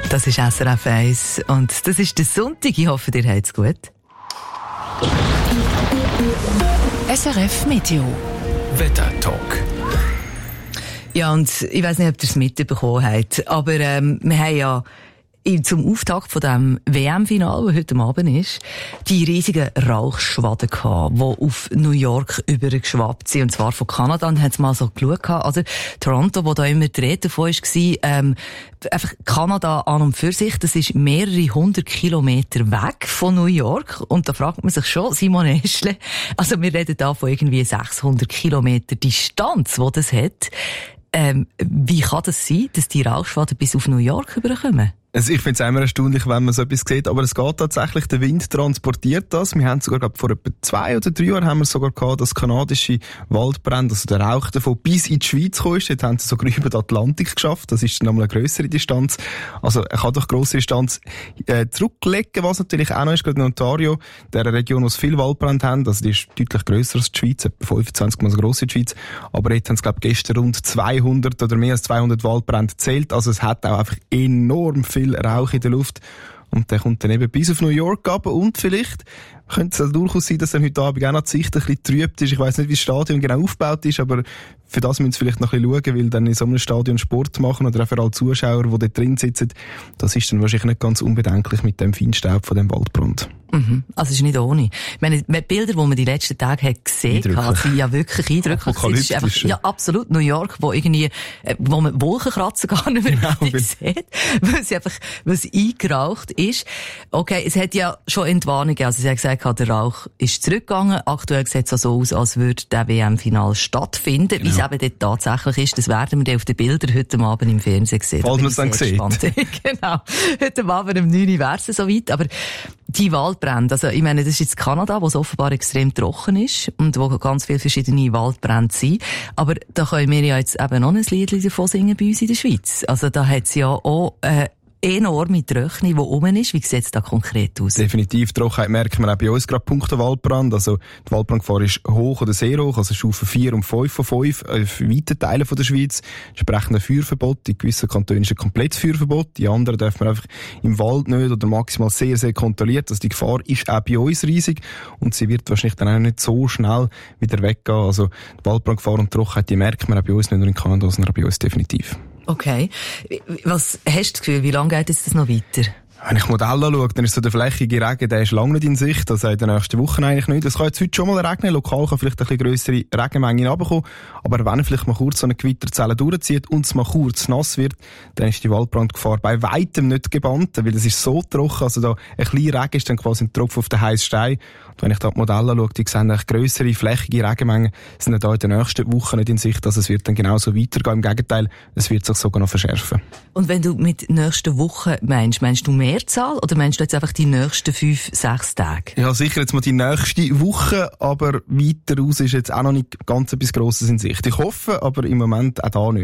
Das ist SRF 1 und das ist der Sonntag. Ich hoffe, ihr habt's gut. SRF Meteo. Wetter-Talk. Ja, und ich weiss nicht, ob ihr es mitbekommen habt, aber wir haben ja zum Auftakt von dem WM-Final, das heute Abend ist, die riesigen Rauchschwaden gehabt, die auf New York übergeschwappt sind, und zwar von Kanada. Und haben sie mal so geschaut gehabt, oder? Toronto, wo da immer die Rede davon war, einfach Kanada an und für sich, das ist mehrere 100 Kilometer weg von New York. Und da fragt man sich schon, Simon Eschle, also wir reden da von irgendwie 600 Kilometer Distanz, die das hat. Wie kann das sein, dass die Rauchschwaden bis auf New York überkommen? Also ich finde es immer erstaunlich, wenn man so etwas sieht, aber es geht tatsächlich, der Wind transportiert das. Wir haben sogar, glaube vor etwa 2 oder 3 Jahren haben wir sogar gehabt, dass kanadische Waldbrände, also der Rauch davon bis in die Schweiz gekommen ist. Dort haben sie sogar über den Atlantik geschafft. Das ist dann nochmal eine grössere Distanz. Also er kann doch grosse Distanz zurücklegen, was natürlich auch noch ist, gerade in Ontario, der Region, wo es viele Waldbrände haben. Also die ist deutlich grösser als die Schweiz, etwa 25 mal so gross wie die Schweiz. Aber jetzt haben sie, glaube ich, gestern rund 200 oder mehr als 200 Waldbrände gezählt. Also es hat auch einfach enorm viel Rauch in der Luft. Und der kommt dann eben bis auf New York runter. Und vielleicht könnte es durchaus sein, dass dann heute Abend auch noch die Sicht ein bisschen trübt ist. Ich weiss nicht, wie das Stadion genau aufgebaut ist, aber für das müssen sie vielleicht noch ein bisschen schauen, weil dann in so einem Stadion Sport machen oder auch für alle Zuschauer, die dort drin sitzen, das ist dann wahrscheinlich nicht ganz unbedenklich mit dem Feinstaub von dem Waldbrand. Mhm. Also es ist nicht ohne. Ich meine, die Bilder, die man die letzten Tage hat gesehen hat, sind ja wirklich eindrücklich. Es ist einfach, ja, absolut New York, wo irgendwie, wo man Wolkenkratzer gar nicht mehr sieht, weil es eingeraucht ist. Okay, es hat ja schon Entwarnungen, also sie haben gesagt, der Rauch ist zurückgegangen. Aktuell sieht es so aus, als würde der WM-Final stattfinden. Genau. Wie es eben dort tatsächlich ist, das werden wir dann auf den Bildern heute Abend im Fernsehen sehen. Falls man es dann sieht. Genau. Heute Abend um 9 Uhr wäre es soweit. Aber die Waldbrände, also ich meine, das ist jetzt Kanada, wo es offenbar extrem trocken ist und wo ganz viele verschiedene Waldbrände sind. Aber da können wir ja jetzt eben noch ein Lied davon singen bei uns in der Schweiz. Also da hat es ja auch enorme Trockenheit, die rum ist. Wie sieht es da konkret aus? Definitiv. Trockenheit merkt man auch bei uns gerade punkto Waldbrand. Also die Waldbrandgefahr ist hoch oder sehr hoch, also Stufe 4 und 5 von 5 auf weiten Teilen von der Schweiz. Entsprechend ein Feuerverbot. In gewissen Kantonen ist ein komplettes Feuerverbot. Die anderen darf man einfach im Wald nicht oder maximal sehr, sehr kontrolliert. Also die Gefahr ist auch bei uns riesig und sie wird wahrscheinlich dann auch nicht so schnell wieder weggehen. Also die Waldbrandgefahr und Trockenheit, die merkt man auch bei uns, nicht nur in Kanada, sondern auch bei uns definitiv. Okay. Was hast du das Gefühl, wie lange geht das noch weiter? Wenn ich Modelle anschaue, dann ist so der flächige Regen, der ist lange nicht in Sicht, also in den nächsten Wochen eigentlich nicht. Es kann jetzt heute schon mal regnen, lokal kann vielleicht ein bisschen grössere Regenmengen runterkommen, aber wenn vielleicht mal kurz so eine Gewitterzelle durchzieht und es mal kurz nass wird, dann ist die Waldbrandgefahr bei weitem nicht gebannt, weil es ist so trocken, also da ein kleiner Regen ist dann quasi ein Tropfen auf den heißen Stein. Und wenn ich da die Modelle anschaue, die sehen eigentlich grössere, flächige Regenmengen, sind dann da in den nächsten Wochen nicht in Sicht, also es wird dann genauso weitergehen. Im Gegenteil, es wird sich sogar noch verschärfen. Und wenn du mit nächsten Wochen meinst du Mehrzahl oder meinst du jetzt einfach die nächsten 5-6 Tage? Ja, sicher jetzt mal die nächste Woche, aber weiter raus ist jetzt auch noch nicht ganz etwas Grosses in Sicht. Ich hoffe, aber im Moment auch da nicht.